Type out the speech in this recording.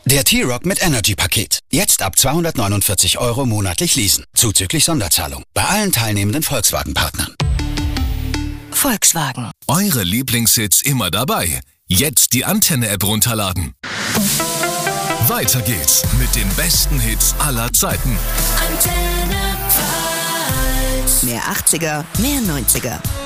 Der T-Roc mit Energy-Paket. Jetzt ab 249 € monatlich leasen. Zuzüglich Sonderzahlung. Bei allen teilnehmenden Volkswagen-Partnern. Volkswagen. Eure Lieblingshits immer dabei. Jetzt die Antenne-App runterladen. Weiter geht's mit den besten Hits aller Zeiten. Mehr 80er, mehr 90er.